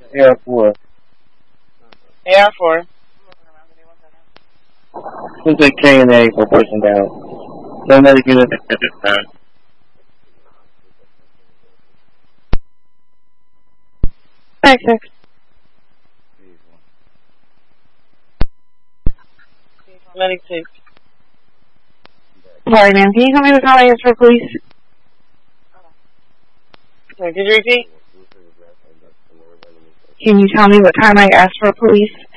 AR4. AR4. Looks like K&A for person down. No medic unit at this time. X6. Medic 6. Sorry, ma'am. Can you tell me what time I asked for police? Sorry, could you repeat? Can you tell me what time I asked for police?